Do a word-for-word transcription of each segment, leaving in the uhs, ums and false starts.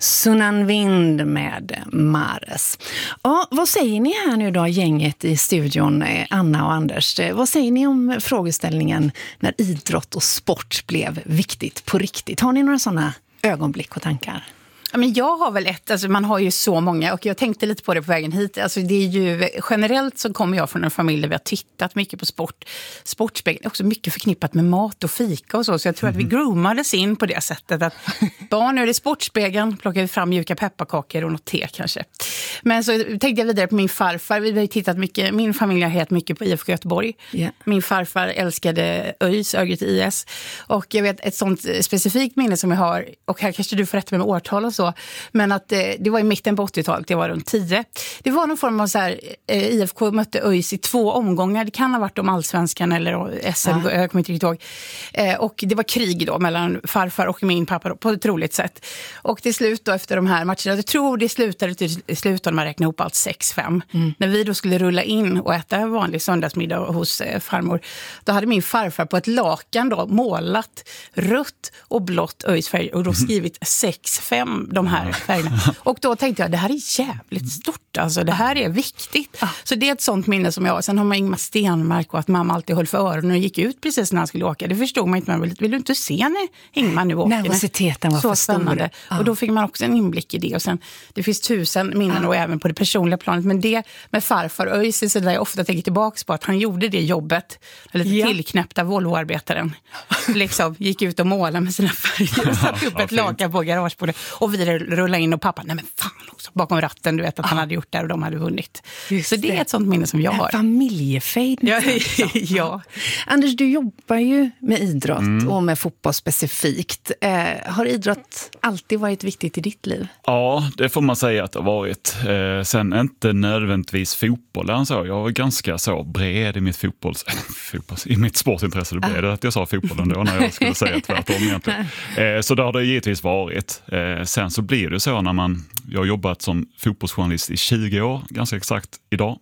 Sunan Vind med Mares. Ja, vad säger ni här nu då, gänget i studion, Anna och Anders? Vad säger ni om frågeställningen när idrott och sport blev viktigt på riktigt? Har ni några sådana ögonblick och tankar? Ja, men jag har väl ett, alltså man har ju så många och jag tänkte lite på det på vägen hit. Alltså det är ju, generellt så kommer jag från en familj där vi har tittat mycket på sport. Sportspegeln är också mycket förknippat med mat och fika och så. Så jag tror mm. att vi groomades in på det sättet att barn, nu är det Sportspegeln, plockar vi fram mjuka pepparkakor och något te kanske. Men så tänkte jag vidare på min farfar. Vi har tittat mycket, min familj har helt mycket på I F K Göteborg. Yeah. Min farfar älskade ÖIS, Örgryte I S. Och jag vet ett sånt specifikt minne som jag har, och här kanske du får rätta med årtal och så. Men att eh, det var i mitten på åttiotalet, det var runt tio. Det var någon form av så här, eh, I F K mötte ÖIS i två omgångar. Det kan ha varit om Allsvenskan eller S M, ja. Jag kommer inte riktigt ihåg. Eh, och det var krig då mellan farfar och min pappa då, på ett roligt sätt. Och till slut då efter de här matcherna, jag tror det slutade till slut när man räknade ihop allt sex fem. Mm. När vi då skulle rulla in och äta en vanlig söndagsmiddag hos eh, farmor, då hade min farfar på ett lakan då målat rött och blått ÖIS-färg och då skrivit sex fem de här färgerna. Och då tänkte jag, det här är jävligt stort, alltså det här är viktigt. Ah. Så det är ett sånt minne som jag, sen har man Ingmar Stenmark och att mamma alltid höll för öronen och gick ut precis när han skulle åka. Det förstod man inte, man vill, vill du inte se när Ingmar nu åker? Nervositeten var så för spännande. Ah. Och då fick man också en inblick i det och sen, det finns tusen minnen ah. och även på det personliga planet, men det med farfar ÖIS är så där jag ofta tänker tillbaka på att han gjorde det jobbet, eller ja. tillknäppta Volvoarbetaren liksom gick ut och målade med sina färger och satt upp ett lakan på garagebordet och vi rullade in och pappa, nej men fan också, bakom ratten, du vet att ah. han hade gjort det och de hade vunnit. Just så det, det är ett sånt minne som jag har. Familjefejd. Ja, ja. Anders, du jobbar ju med idrott mm. och med fotboll specifikt. Eh, har idrott alltid varit viktigt i ditt liv? Ja, det får man säga att det har varit. Eh, sen inte nödvändigtvis fotboll. Alltså, jag var ganska så bred i mitt fotbolls, fotbolls i mitt sportintresse. Det blev det att jag sa fotbollen då när jag skulle säga tvärtom egentligen. Eh, så det har det givetvis varit. Eh, sen så blir det så när man, jag har jobbat som fotbollsjournalist i tjugo år, ganska exakt idag.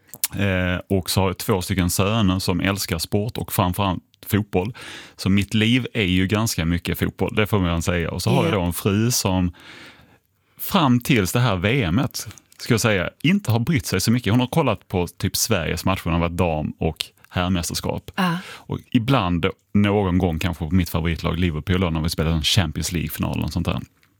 Eh, och så har jag två stycken söner som älskar sport och framförallt fotboll. Så mitt liv är ju ganska mycket fotboll, det får man säga. Och så har jag då en fru som fram tills det här V M:et, ska jag säga, inte har brytt sig så mycket. Hon har kollat på typ Sveriges matcher, hon har varit dam och herrmästerskap. Uh. Och ibland, någon gång kanske på mitt favoritlag Liverpool när vi spelar en Champions League-final och sånt där.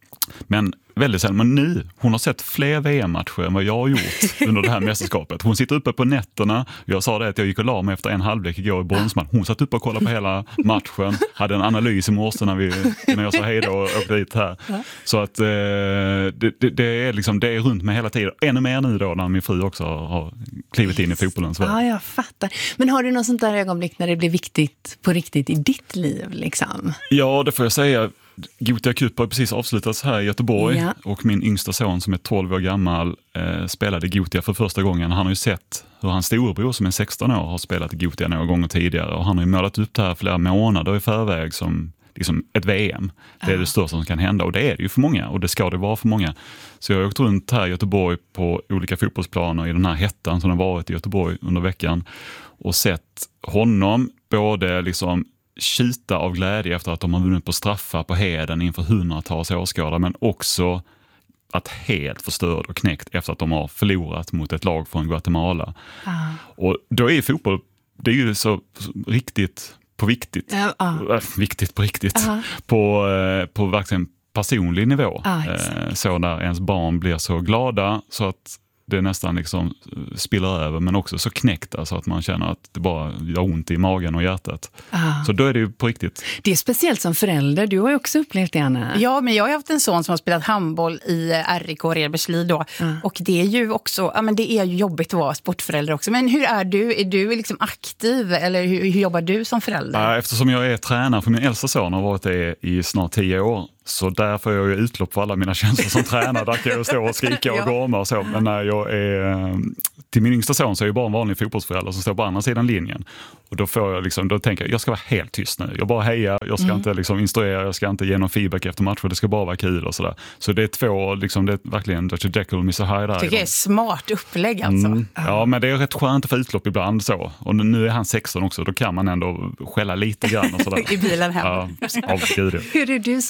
Men väldigt sällan, men nu, hon har sett fler V M-matcher än vad jag har gjort under det här mästerskapet. Hon sitter uppe på nätterna, jag sa det att jag gick och la mig efter en halvlek igår i bronsmatch. Hon satt uppe och kollade på hela matchen, hade en analys i morse när, vi, när jag sa hej då och åkte dit här. Så att eh, det, det, det, är liksom, det är runt med hela tiden. Ännu mer nu då när min fru också har klivit in i fotbollens värld. Ja, jag fattar. Men har du något sånt där ögonblick när det blir viktigt på riktigt i ditt liv liksom? Ja, det får jag säga. Gothia Cup har precis avslutats här i Göteborg ja. och min yngsta son som är tolv år gammal eh, spelade Gothia för första gången. Han har ju sett hur hans storebror som är sexton år har spelat Gothia några gånger tidigare och han har ju målat upp det här flera månader i förväg som liksom ett V M. Det är det största som kan hända och det är det ju för många och det ska det vara för många. Så jag har åkt runt här i Göteborg på olika fotbollsplaner i den här hettan som har varit i Göteborg under veckan och sett honom både liksom tjuta av glädje efter att de har vunnit på straffar på Heden inför hundratals åskådare, men också att helt förstörd och knäckt efter att de har förlorat mot ett lag från Guatemala. Ah. Och då är fotboll, det är ju så riktigt på viktigt, uh, uh. Äh, viktigt på riktigt, uh-huh. på, eh, på verkligen personlig nivå. Uh, eh, så när ens barn blir så glada så att det nästan liksom spiller över, men också så knäckt alltså att man känner att det bara gör ont i magen och hjärtat. Ah. Så då är det ju på riktigt. Det är speciellt som förälder. Du har ju också upplevt det, Anna. Ja, men jag har haft en son som har spelat handboll i R I K Redbergslid då. Ah. Och det är ju också, ja men det är ju jobbigt att vara sportförälder också. Men hur är du? Är du liksom aktiv eller hur, hur jobbar du som förälder? Ja, eftersom jag är tränare för min äldsta son har varit det i snart tio år. Så där får jag ju utlopp för alla mina känslor som tränare. Där kan jag stå och skrika och gorma och så. Men när jag är till min yngsta son så är jag bara en vanlig fotbollsförälder som står på andra sidan linjen. Och då får jag liksom, då tänker jag, jag ska vara helt tyst nu. Jag bara hejar, jag ska mm. inte liksom instruera, jag ska inte ge någon feedback efter matcher, det ska bara vara kul och sådär. Så det är två, liksom, det är verkligen Doctor Jekyll och mister Hyde där. Jag tycker det är smart upplägg alltså. Mm. Ja, men det är rätt skönt att få utlopp ibland så. Och nu är han sexton också, då kan man ändå skälla lite grann och sådär. I bilen hem. Ja, av gud. Hur är du som idrotts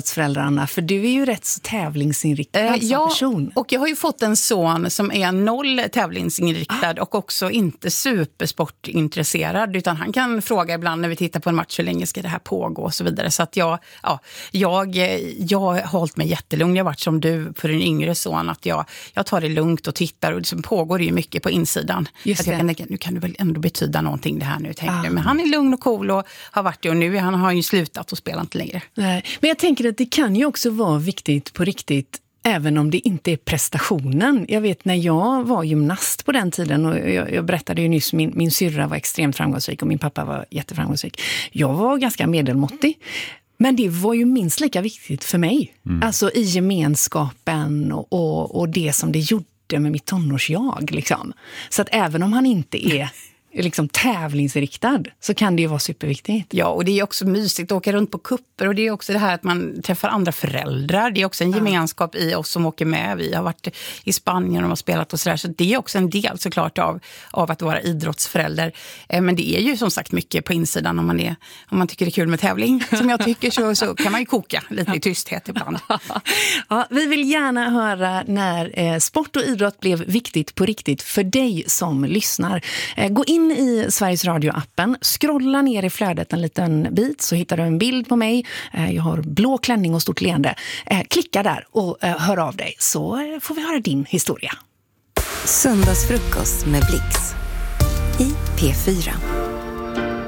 idrottsförälder, Anna, för du är ju rätt så tävlingsinriktad eh, som ja, person. Och jag har ju fått en son som är noll tävlingsinriktad och också inte supersportintresserad, utan han kan fråga ibland när vi tittar på en match hur länge ska det här pågå och så vidare. Så att jag, ja, jag, jag har hållit mig jättelugn. Jag har varit som du för en yngre son, att jag, jag tar det lugnt och tittar, och det pågår ju mycket på insidan. Just att jag det. kan tänka, nu kan det väl ändå betyda någonting det här nu, tänker Ah. jag. Men han är lugn och cool och har varit det, och nu han har ju slutat och spelar inte längre. Nej, men jag tänker att det kan ju också vara viktigt på riktigt, även om det inte är prestationen. Jag vet när jag var gymnast på den tiden, och jag, jag berättade ju nyss, min, min syrra var extremt framgångsrik och min pappa var jätteframgångsrik. Jag var ganska medelmåttig. Men det var ju minst lika viktigt för mig. Mm. Alltså i gemenskapen och, och, och det som det gjorde med mitt tonårsjag. Liksom. Så att även om han inte är liksom tävlingsriktad, så kan det ju vara superviktigt. Ja, och det är också mysigt att åka runt på kupper, och det är också det här att man träffar andra föräldrar. Det är också en ja. gemenskap i oss som åker med. Vi har varit i Spanien och har spelat och sådär, så det är också en del såklart av, av att vara idrottsförälder. Eh, men det är ju som sagt mycket på insidan om man, är, om man tycker det är kul med tävling. Som jag tycker så, så kan man ju koka lite i tysthet ibland. Ja, vi vill gärna höra när eh, sport och idrott blev viktigt på riktigt för dig som lyssnar. Eh, gå in i Sveriges Radio-appen, scrolla ner i flödet en liten bit så hittar du en bild på mig. Jag har blå klänning och stort leende. Klicka där och hör av dig, så får vi höra din historia. Söndagsfrukost med Blix i P fyra.